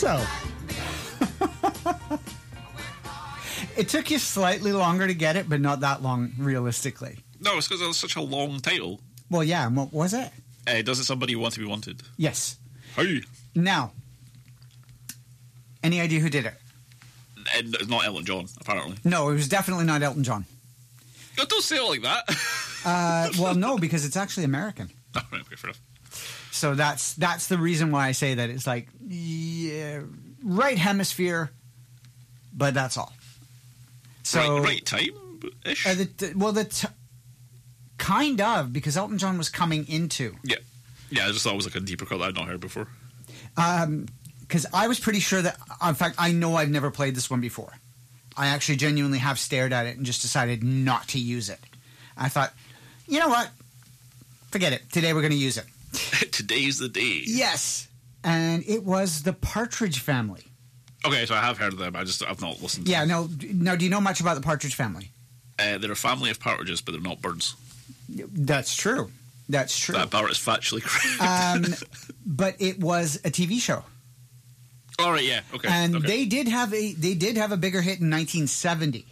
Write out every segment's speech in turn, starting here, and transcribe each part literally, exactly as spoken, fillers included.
so. It took you slightly longer to get it, but not that long, realistically. No, it's because it was such a long title. Well, yeah, and what was it? Uh, Does It Somebody Want to Be Wanted? Yes. Hey. Now, any idea who did it? And it's not Elton John, apparently. No, it was definitely not Elton John. Oh, don't say it like that. uh, well, no, because it's actually American. Oh, right, okay, fair enough. So that's that's the reason why I say that. It's like, yeah, right hemisphere, but that's all. So right, right time-ish? Uh, the, the, well, the t- kind of, because Elton John was coming into. Yeah. Yeah, I just thought it was like a deeper cut that I'd not heard before. Um, because I was pretty sure that, in fact, I know I've never played this one before. I actually genuinely have stared at it and just decided not to use it. I thought, you know what? Forget it. Today we're going to use it. Today's the day. Yes. And it was the Partridge Family. Okay, so I have heard of them. I just I've not listened. Yeah. to them. No. No. Do you know much about the Partridge Family? Uh, they're a family of partridges, but they're not birds. That's true. That's true. That part is factually correct. um, but it was a T V show. All right. Yeah. Okay. And okay. they did have a they did have a bigger hit in nineteen seventy.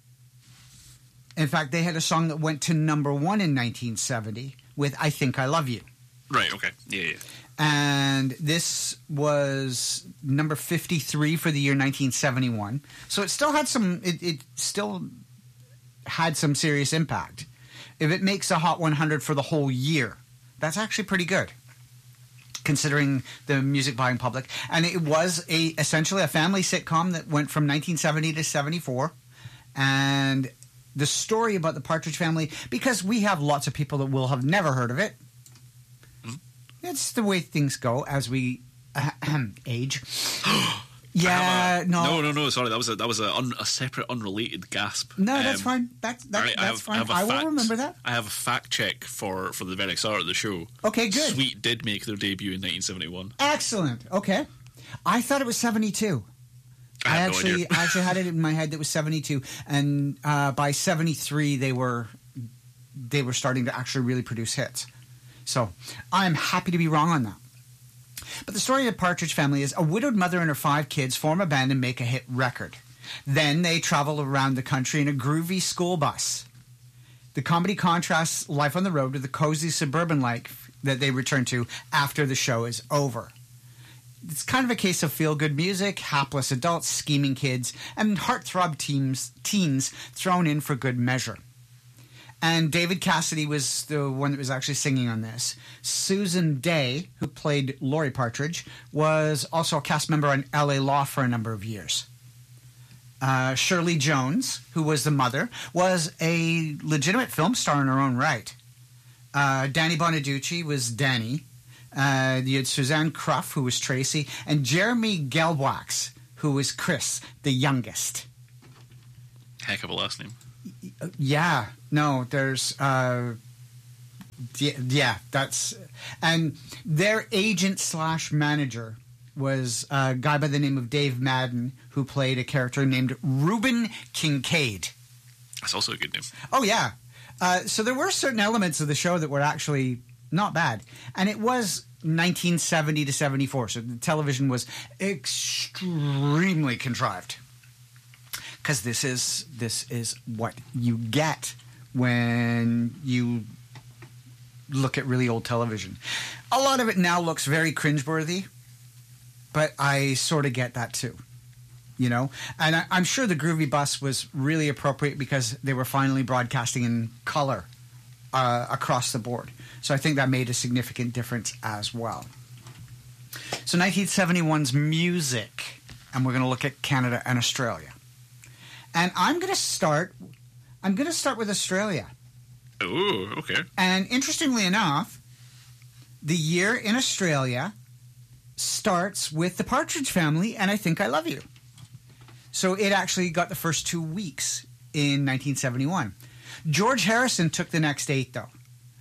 In fact, they had a song that went to number one in nineteen seventy with "I Think I Love You." Right. Okay. Yeah. Yeah. And this was number fifty-three for the year nineteen seventy-one. So it still had some. It, it still had some serious impact. If it makes a Hot one hundred for the whole year, that's actually pretty good, considering the music buying public. And it was a essentially a family sitcom that went from nineteen seventy to seventy-four. And the story about the Partridge Family, because we have lots of people that will have never heard of it. Mm-hmm. It's the way things go as we age. Yeah, a, no, no, no, no. Sorry, that was a that was a, un, a separate, unrelated gasp. No, that's um, fine. That, that, right, that's I have, fine. I, have I fact, will remember that. I have a fact check for, for the very start of the show. Okay, good. Sweet did make their debut in nineteen seventy-one. Excellent. Okay, I thought it was seventy-two. I, I have actually, no idea. I actually had it in my head that was seventy-two, and uh, by seventy-three they were they were starting to actually really produce hits. So I'm happy to be wrong on that. But the story of the Partridge Family is a widowed mother and her five kids form a band and make a hit record. Then they travel around the country in a groovy school bus. The comedy contrasts life on the road with the cozy suburban life that they return to after the show is over. It's kind of a case of feel-good music, hapless adults, scheming kids, and heartthrob teens, teens thrown in for good measure. And David Cassidy was the one that was actually singing on this. Susan Day, who played Laurie Partridge, was also a cast member on L A Law for a number of years. Uh, Shirley Jones, who was the mother, was a legitimate film star in her own right. Uh, Danny Bonaducci was Danny. Uh, you had Suzanne Cruff, who was Tracy, and Jeremy Gelbwax, who was Chris, the youngest. Heck of a last name. Yeah, no, there's, uh, yeah, that's, and their agent slash manager was a guy by the name of Dave Madden, who played a character named Reuben Kincaid. That's also a good name. Oh, yeah. Uh, so there were certain elements of the show that were actually not bad. And it was nineteen seventy to seventy-four, so the television was extremely contrived. Because this is this is what you get when you look at really old television. A lot of it now looks very cringeworthy, but I sort of get that too, you know. And I, I'm sure the Groovy Bus was really appropriate because they were finally broadcasting in color uh, across the board. So I think that made a significant difference as well. So nineteen seventy-one's music, and we're going to look at Canada and Australia. And I'm going to start. I'm going to start with Australia. Oh, okay. And interestingly enough, the year in Australia starts with the Partridge Family and I Think I Love You. So it actually got the first two weeks in nineteen seventy-one. George Harrison took the next eight, though.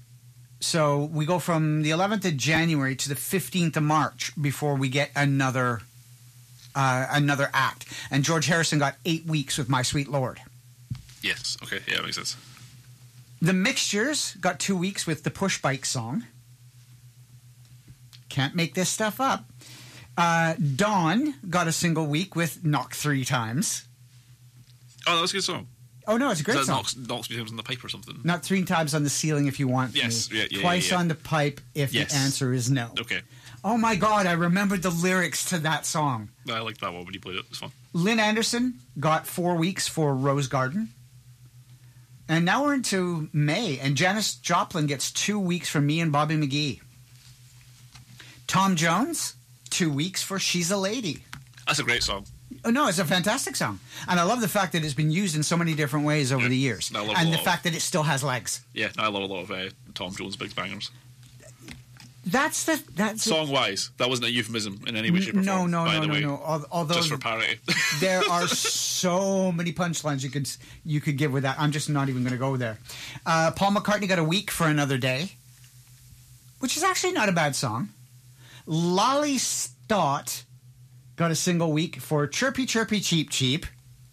So we go from the eleventh of January to the fifteenth of March before we get another. Uh, another act. And George Harrison got eight weeks with My Sweet Lord. Yes. Okay. Yeah, that makes sense. The Mixtures got two weeks with the Push Bike song. Can't make this stuff up. Uh, Dawn got a single week with Knock Three Times. Oh, that was a good song. Oh, no, it's a great Is that song. knocks, knocks me times on the pipe or something? Not three times on the ceiling if you want Yes, me. yeah, yeah, Twice yeah, yeah. on the pipe if Yes. the answer is no. Okay. Oh, my God, I remembered the lyrics to that song. I liked that one when you played it. It was fun. Lynn Anderson got four weeks for Rose Garden. And now we're into May, and Janis Joplin gets two weeks for Me and Bobby McGee. Tom Jones, two weeks for She's a Lady. That's a great song. Oh, no, it's a fantastic song. And I love the fact that it's been used in so many different ways over Yeah, the years. I love And a the lot. fact that it still has legs. Yeah, I love a lot of uh, Tom Jones' big bangers. That's the... that's Song-wise, that wasn't a euphemism in any way, shape, or No, form. no, by no, the no, way, no. Al- Although just for parody. there are so many punchlines you could you could give with that. I'm just not even going to go there. Uh, Paul McCartney got a week for Another Day, which is actually not a bad song. Lolly Stott got a single week for Chirpy Chirpy Cheep Cheep.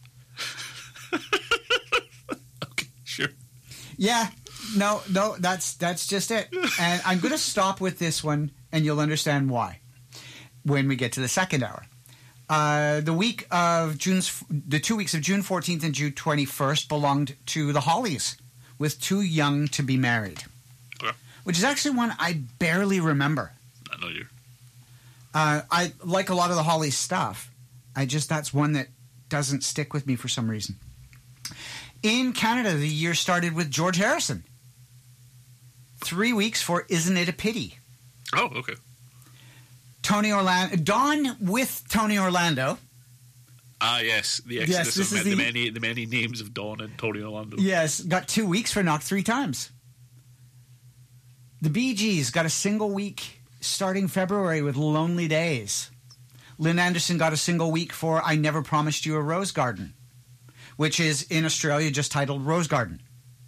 Okay, sure. Yeah, no, no, that's that's just it. And I'm going to stop with this one, and you'll understand why when we get to the second hour. Uh, the week of June's, the two weeks of June fourteenth and June twenty-first belonged to the Hollies, with Too Young to Be Married, Okay. which is actually one I barely remember. I know you. Uh, I like a lot of the Hollies stuff. I just that's one that doesn't stick with me for some reason. In Canada, the year started with George Harrison. Three weeks for Isn't It a Pity? Oh, okay. Tony Orlando, Dawn with Tony Orlando. Ah, yes, the Yes, exodus this of is the, the- many the many names of Dawn and Tony Orlando. Yes, got two weeks for Knock Three Times. The Bee Gees got a single week starting February with Lonely Days. Lynn Anderson got a single week for I Never Promised You a Rose Garden, which is in Australia just titled Rose Garden.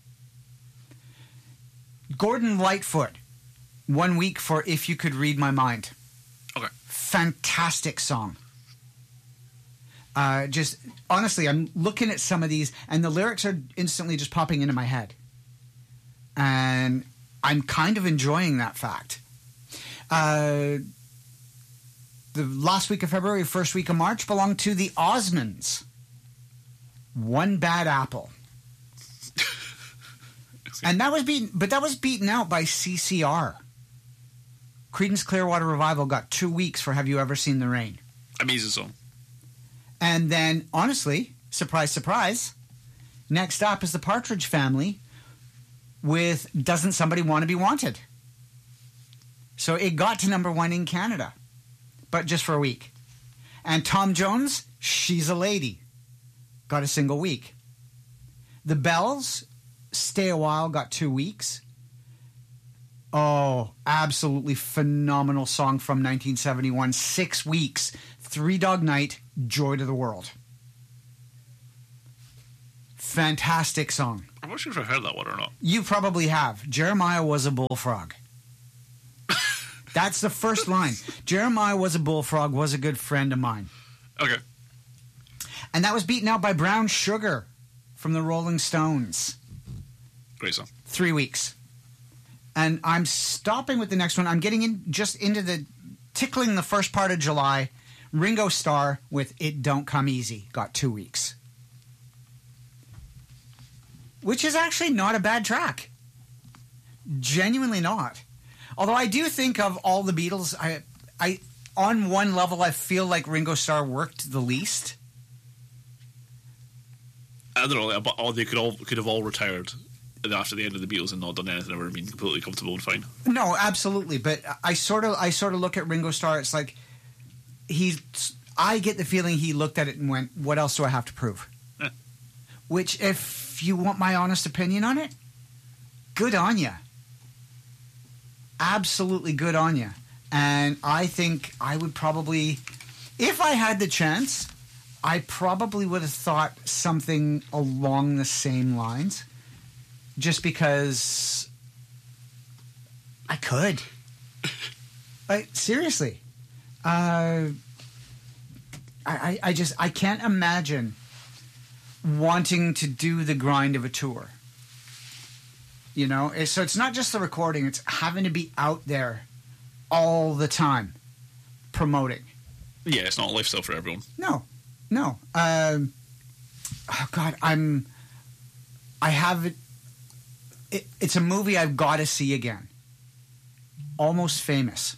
Gordon Lightfoot, one week for If You Could Read My Mind. Okay. Fantastic song. Uh, just honestly, I'm looking at some of these, and the lyrics are instantly just popping into my head, and I'm kind of enjoying that fact. Uh, the last week of February, first week of March belonged to the Osmonds. One Bad Apple, and that was beaten, but that was beaten out by C C R. Creedence Clearwater Revival got two weeks for Have You Ever Seen the Rain? Amazing song. And then, honestly, surprise, surprise, next up is the Partridge Family with Doesn't Somebody Want to Be Wanted? So it got to number one in Canada, but just for a week. And Tom Jones, She's a Lady, got a single week. The Bells, Stay a While, got two weeks. Oh, absolutely phenomenal song from nineteen seventy-one. Six weeks. Three Dog Night, Joy to the World. Fantastic song. I'm not sure if I heard that one or not. You probably have. Jeremiah was a bullfrog. That's the first line. Jeremiah was a bullfrog, was a good friend of mine. Okay. And that was beaten out by Brown Sugar from the Rolling Stones. Great song. Three weeks. And I'm stopping with the next one. I'm getting in just into the tickling the first part of July. Ringo Starr with It Don't Come Easy got two weeks. Which is actually not a bad track. Genuinely not. Although I do think of all the Beatles, I, I, on one level, I feel like Ringo Starr worked the least. I don't know, but all they could all could have all retired after the end of the Beatles and not done anything, ever been completely comfortable and fine. No, absolutely. But I sort of, I sort of look at Ringo Starr. It's like he's. I get the feeling he looked at it and went, "What else do I have to prove?" Eh. Which, if you want my honest opinion on it, good on you. Absolutely good on you. And I think I would probably, if I had the chance, I probably would have thought something along the same lines. Just because I could. Like, seriously. Uh, I, I, I just, I can't imagine wanting to do the grind of a tour. You know? So it's not just the recording, it's having to be out there all the time promoting. Yeah, it's not a lifestyle for everyone. No, no. Um, oh God, I'm. I have it, it. It's a movie I've got to see again. Almost Famous.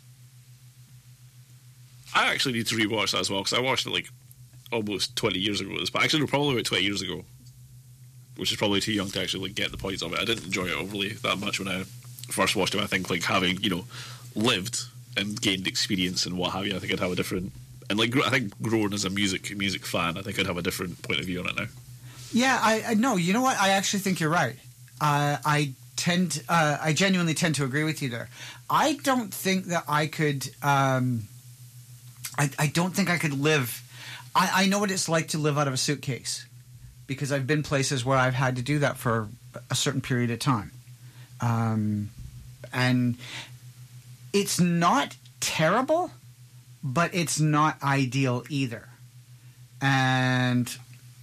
I actually need to rewatch that as well because I watched it like almost twenty years ago. But actually, no, probably about twenty years ago, which is probably too young to actually like, get the points of it. I didn't enjoy it overly that much when I first watched it. I think like having you know lived and gained experience and what have you, I think I'd have a different and like I think growing as a music music fan, I think I'd have a different point of view on it now. Yeah, I, I no. You know what? I actually think you're right. Uh, I tend, uh, I genuinely tend to agree with you there. I don't think that I could. Um, I, I don't think I could live. I, I know what it's like to live out of a suitcase because I've been places where I've had to do that for a certain period of time, um, and it's not terrible, but it's not ideal either, and.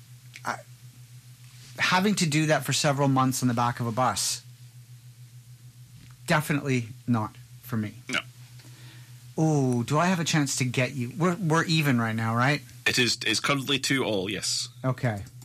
Having to do that for several months on the back of a bus, definitely not for me. No. Oh, do I have a chance to get you? We're we're even right now, right? It is. It's currently two all. Yes. Okay.